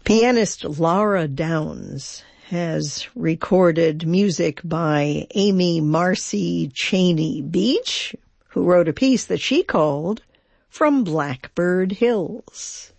Pianist Laura Downs has recorded music by Amy Marcy Cheney Beach, who wrote a piece that she called From Blackbird Hills.